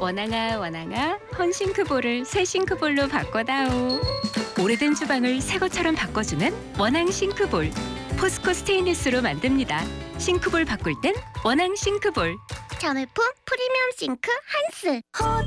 원앙아 원앙아 헌싱크볼을 새 싱크볼로 바꿔다오. 오래된 주방을 새 것처럼 바꿔주는 원앙 싱크볼. 포스코 스테인리스로 만듭니다. 싱크볼 바꿀 땐 원앙 싱크볼. 자매품 프리미엄 싱크 한스.